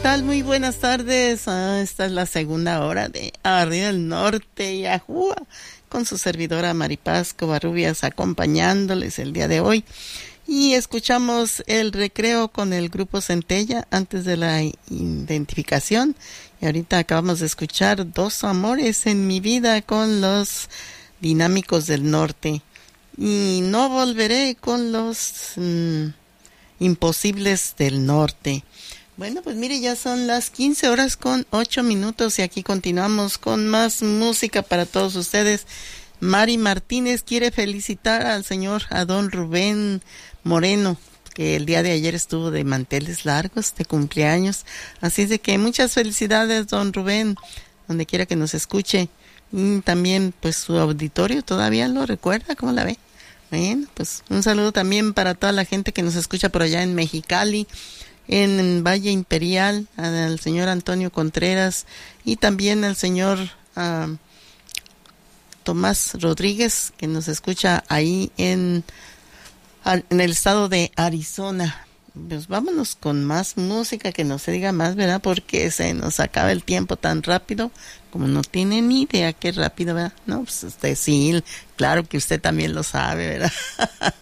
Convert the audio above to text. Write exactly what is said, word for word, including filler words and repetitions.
Tal? Muy buenas tardes. Ah, esta es la segunda hora de Arriba del Norte y Ajúa, con su servidora Maripaz Covarrubias acompañándoles el día de hoy. Y escuchamos el recreo con el grupo Centella antes de la identificación. Y ahorita acabamos de escuchar Dos Amores en mi vida con los Dinámicos del Norte. Y No Volveré con los mmm, Imposibles del Norte. Bueno, pues mire, ya son las quince horas con ocho minutos y aquí continuamos con más música para todos ustedes. Mari Martínez quiere felicitar al señor, a don Rubén Moreno, que el día de ayer estuvo de manteles largos, de cumpleaños. Así es de que muchas felicidades, don Rubén, donde quiera que nos escuche. Y también, pues, su auditorio todavía lo recuerda, ¿cómo la ve? Bueno, pues un saludo también para toda la gente que nos escucha por allá en Mexicali, en Valle Imperial, al señor Antonio Contreras y también al señor uh, Tomás Rodríguez, que nos escucha ahí en, en el estado de Arizona. Pues vámonos con más música, que no se diga más, ¿verdad? Porque se nos acaba el tiempo tan rápido, como no tiene ni idea qué rápido, ¿verdad? No, pues usted sí, claro que usted también lo sabe, ¿verdad?